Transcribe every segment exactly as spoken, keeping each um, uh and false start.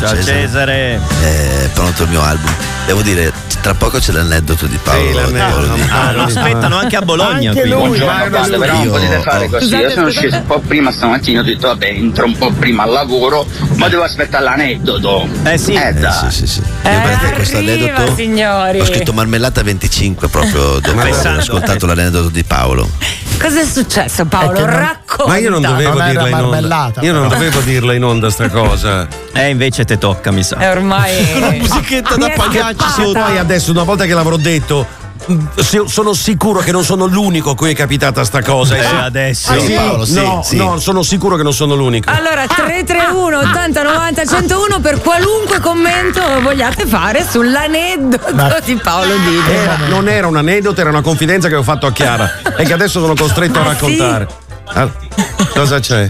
Ciao Cesare. Cesare. È pronto il mio album. Devo dire, tra poco c'è l'aneddoto di Paolo. Sì, l'aneddoto. Paolo di... Ah, lo aspettano anche a Bologna. Anche qui. lui. Buongiorno, Buongiorno, però non io... potete fare così. Scusate, Io sono scusate. sceso un po' prima stamattina, ho detto vabbè, entro un po' prima al lavoro, ma devo aspettare l'aneddoto. Eh sì. Eh, Eh, dai. sì, sì, sì. Eh, Io per questo arriva, aneddoto signori. ho scritto Marmellata venticinque proprio dopo aver Pensando. ascoltato l'aneddoto di Paolo. Cosa è successo, Paolo? È che non- Racconta. Ma io non dovevo Non era dirla in onda. marmellata, Io non però. dovevo dirla in onda sta cosa. Eh, invece te tocca, mi sa. È ormai Una musichetta da Mi è pagliacci scappata. sotto. Poi adesso, una volta che l'avrò detto, mh, se- sono sicuro che non sono l'unico a cui è capitata sta cosa. Eh, Eh, sì. adesso. Ah, sì? Paolo, sì, no, sì. no, sono sicuro che non sono l'unico. Allora, tre tre uno ottanta novanta centouno per qualunque commento vogliate fare sull'aneddoto Ma- di Paolo Dini. Era- non era un aneddoto, era una confidenza che ho fatto a Chiara e che adesso sono costretto a Ah, raccontare. Ah, cosa c'è?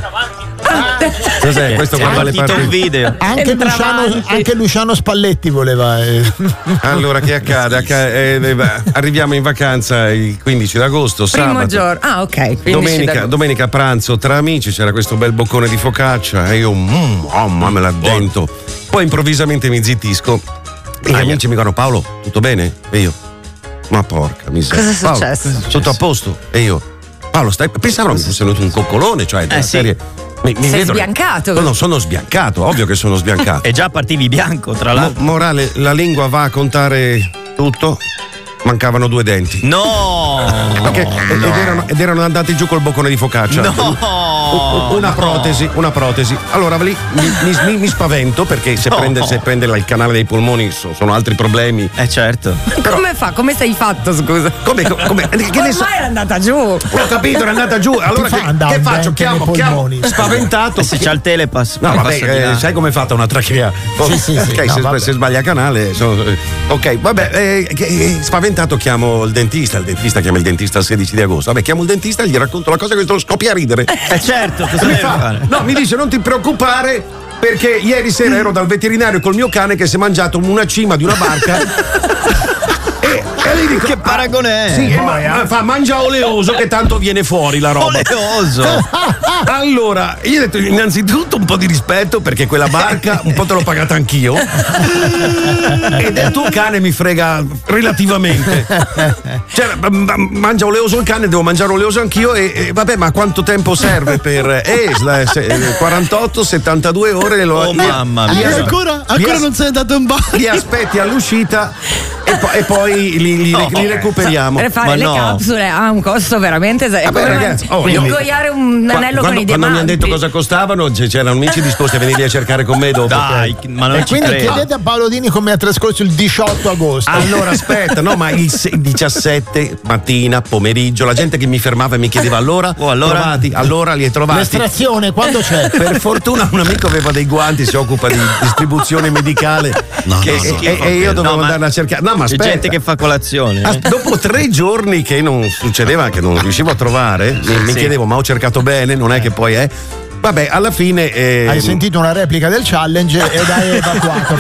Cos'è? Questo Ho guarda le partito un partite. video. Anche Entra Luciano, avanti. anche Luciano Spalletti voleva. eh. Allora, che accade? Acca- eh, eh, arriviamo in vacanza il quindici d'agosto, Primo sabato. giorno. Ah, ok. quindici Domenica, d'agosto. domenica a pranzo tra amici c'era questo bel boccone di focaccia e io mm, oh, mamma me la dento. Poi improvvisamente mi zittisco e gli Aia. amici mi dicono: Paolo, tutto bene? E io: ma porca miseria. Cosa è Paolo, successo? tutto a posto? E io: Paolo, stai. Pensavano mi fosse venuto un coccolone, cioè della Eh, sì. serie. Mi, mi Sei vedono- sbiancato. No, no, sono sbiancato, ovvio che sono sbiancato. E già partivi bianco, tra Mo- l'altro. morale, la lingua va a contare tutto. Mancavano due denti. No! Perché- ed, erano, ed erano andati giù col boccone di focaccia. No! Una protesi, una protesi. Allora lì mi, mi- mi- mi spavento perché se No. prende, se prende il canale dei polmoni so- sono altri problemi. Eh certo. Come fa? Come sei fatto, scusa? Come, come- che ne so? Ormai era andata giù. Ho capito, era andata giù. Allora fa che, andare che un faccio? dente Chiamo, nei chiamo polmoni? spaventato. Se c'ha il telepass. No, poi vabbè, passa di là. eh, sai com'è fatta una trachea? Sì, sì, sì. Ok, No, se, vabbè. se sbaglia canale. sono- eh, ok, vabbè, eh, che- eh, spaventato chiamo il dentista. Il dentista chiama il dentista il sedici di agosto. Vabbè, chiamo il dentista e gli racconto la cosa che lo scoppia a ridere. Eh certo, cosa Mi deve fa- fare? no, mi dice: non ti preoccupare, perché ieri sera ero dal veterinario col mio cane che si è mangiato una cima di una barca. e, e gli dico: Che paragone è? Sì, eh, ma, ma fa mangia oleoso che tanto viene fuori la roba. Oleoso. Allora, io ho detto innanzitutto un po' di rispetto perché quella barca un po' te l'ho pagata anch'io. E del tuo cane mi frega relativamente. Cioè, ma- ma- mangia oleoso il cane, devo mangiare oleoso anch'io e, e vabbè, ma quanto tempo serve per eh, sla- se- eh, quarantotto settantadue ore lo Oh, li- mamma li- mia. li- ancora ancora li- non sei andato in bar. li aspetti all'uscita e, po- e poi li, li- No. li recuperiamo. Per fare Ma le no. capsule ha un costo veramente esagerante. Vabbè, ragazzi, oh, io mi- ingoiare un Qua- anello quando, con i quando diamanti. mi hanno detto cosa costavano, c- c'erano amici disposti a venire a cercare con me dopo. Dai, ma non E ci quindi credo. chiedete a Paolo Dini come ha trascorso il diciotto agosto. Allora aspetta, no, ma il se- il diciassette mattina, pomeriggio, la gente che mi fermava e mi chiedeva allora, Oh, allora? trovati, allora li hai trovati. L'estrazione quando c'è? Per fortuna un amico aveva dei guanti, si occupa di distribuzione medicale. No, che- no, no. e, e io dovevo No, ma andarla a cercare. No, ma C'è aspetta. gente che fa colazione. As- eh. Dopo tre giorni che non succedeva, che non riuscivo a trovare, mi, mi sì. chiedevo, ma ho cercato bene, non è che poi è. Vabbè, alla fine. eh, Hai sentito una replica del challenge ed hai evacuato.